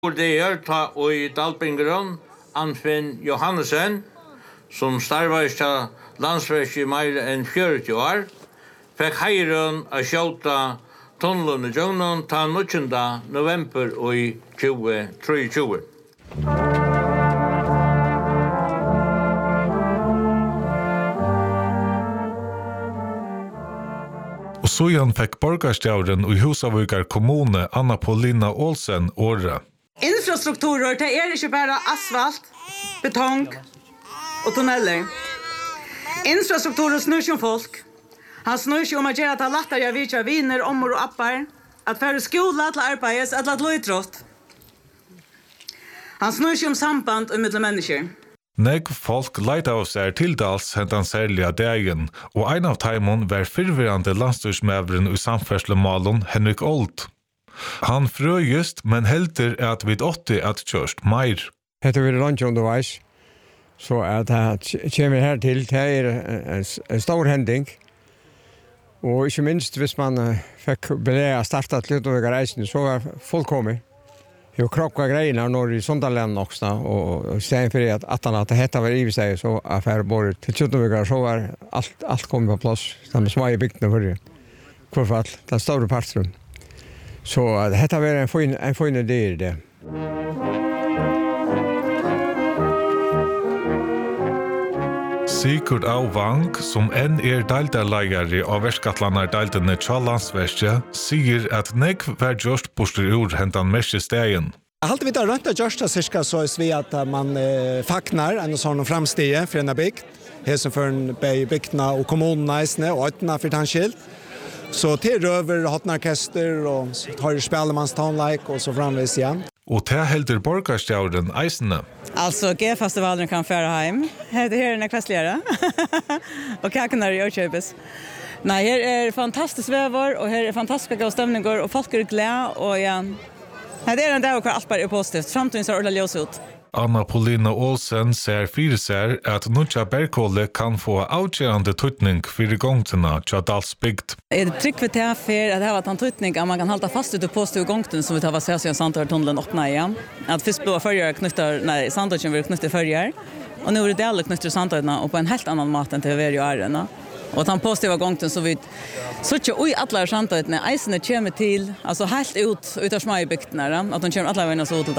Det ta og i Dalbingeren, Anfinn Johannesen, som starvar til landsverket i mer enn 40 år, fikk heiren å skjøte tunnelen i Jøgnen ta 19. november i 2023. Og så fikk borgarstjauren i Husavøkar kommune Anna Paulina Olsen året. Infrastrukturer, det ikke bare asfalt, betong og tunneler. Infrastrukturer snur ikke om folk. Han snur ikke om å gjøre at det lettere å vite viner, ommer og appar, at færre skole til arbeids, at det løytrått. Han snur ikke om samband og mellom mennesker. Negg folk leita av seg til dals hentan særlige dagen, og ein av teimon var fyrvirrande landstyrsmævren i samferdslemalen Henrik Old. Han frøyest, men helter at vid 80 at kjørst meir. Hette vi lunch underveis, så at det kommer her til, det en stor hending. Og ikke minst, hvis man fikk belega starta til utover reisen, så var fullkommet. Jo krokka greina når i Sundaland også, og stedet for at det hette var i seg, så affære både til utover, så var alt kommet på plass. De små i bygdene for det. Hvorfor alt, den store parten. Så dette var en fin idé i det. Sigurd A. Wang, som enn deildarleggere av verskatlanar deildene Tjallandsverket, sier at negv var gjørst borster ur hentan merkestegen. Jeg halte vi da rundt av gjørsta cirka så vi at man faknar en sånn framstige for en bygd, hesen for en bygdene og kommunen eisene og øytene for tannskilt. Så til røver, hotnarkester og tar spellemannstanleik og så framvis igjen. Og til helder borgarstjauren eisene. Altså, G-festivalen kan fære heim. Det her er kvestligere. Og kakene er i Ørkjøpes. Nei, her er fantastisk vever, og her er fantastiske gode stemninger, og folk er glede, og ja. Det er en dag hvor alt bare er positivt. Framtiden ser ordentlig ljøs ut. Anna Paulina Olsen ser fyrir seg at Nutja Berkåle kan få avgjørende tøytning for gongtene til Dalsbygd. Det trygg for det for at det har vært en tøytning at man kan halda fast ut på positive gongtene som vi tar seg siden Sandøytunnelen åpnet igjen. At først blå førjer knytter, Sandøytunnelen vil knytte førjer, og nå er det alle knytter Sandøytunnelen og på en helt annan måte enn til å være i årene. Og den positiva gongten så vi så ikke ui alle Sandøytunnelen, eisene kommer til, altså helt ut av små i bygdene, at de kommer alle vegne så ut